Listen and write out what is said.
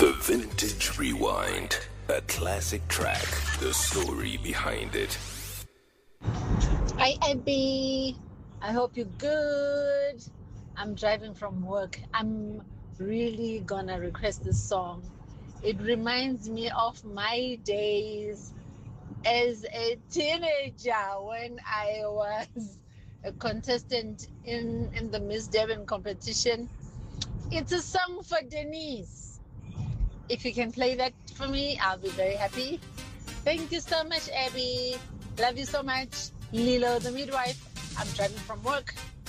The Vintage Rewind. A classic track. The story behind it. Hi, Abby. I hope you're good. I'm driving from work. I'm really gonna request this song. It reminds me of my days as a teenager when I was a contestant in the Miss Devon competition. It's a song for Denise. If you can play that for me, I'll be very happy. Thank you so much, Abby. Love you so much. Lilo, the midwife. I'm driving from work.